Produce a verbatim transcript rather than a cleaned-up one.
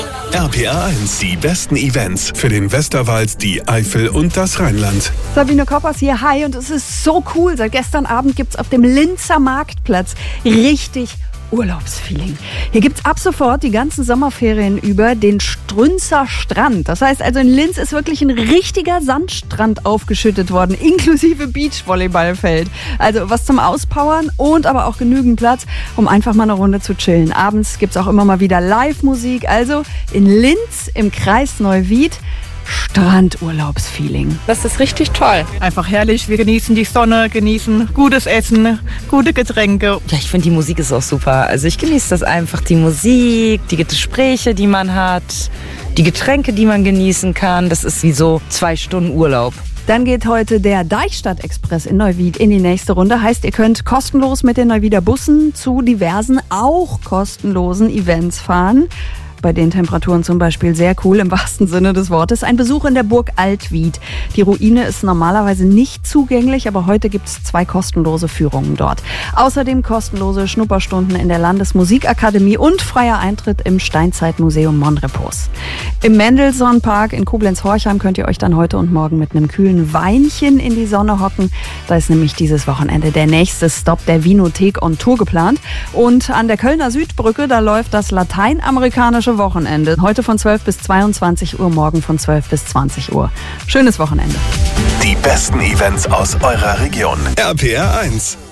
R P R eins, die besten Events für den Westerwald, die Eifel und das Rheinland. Sabine Koppers hier, hi, und es ist so cool. Seit gestern Abend gibt es auf dem Linzer Marktplatz richtig Urlaubsfeeling. Hier gibt es ab sofort die ganzen Sommerferien über den Strünzer Strand. Das heißt also, in Linz ist wirklich ein richtiger Sandstrand aufgeschüttet worden, inklusive Beachvolleyballfeld. Also was zum Auspowern und aber auch genügend Platz, um einfach mal eine Runde zu chillen. Abends gibt es auch immer mal wieder Live-Musik. Also in Linz im Kreis Neuwied Strandurlaubsfeeling. Das ist richtig toll. Einfach herrlich. Wir genießen die Sonne, genießen gutes Essen, gute Getränke. Ja, ich finde, die Musik ist auch super. Also ich genieße das einfach. Die Musik, die Gespräche, die man hat, die Getränke, die man genießen kann. Das ist wie so zwei Stunden Urlaub. Dann geht heute der Deichstadt-Express in Neuwied in die nächste Runde. Heißt, ihr könnt kostenlos mit den Neuwieder Bussen zu diversen, auch kostenlosen Events fahren. Bei den Temperaturen zum Beispiel sehr cool, im wahrsten Sinne des Wortes. Ein Besuch in der Burg Altwied. Die Ruine ist normalerweise nicht zugänglich, aber heute gibt es zwei kostenlose Führungen dort. Außerdem kostenlose Schnupperstunden in der Landesmusikakademie und freier Eintritt im Steinzeitmuseum Monrepos. Im Mendelssohn-Park in Koblenz-Horchheim könnt ihr euch dann heute und morgen mit einem kühlen Weinchen in die Sonne hocken. Da ist nämlich dieses Wochenende der nächste Stopp der Winothek on Tour geplant. Und an der Kölner Südbrücke, da läuft das lateinamerikanische Wochenende. Heute von zwölf bis zweiundzwanzig Uhr, morgen von zwölf bis zwanzig Uhr. Schönes Wochenende. Die besten Events aus eurer Region. R P R eins.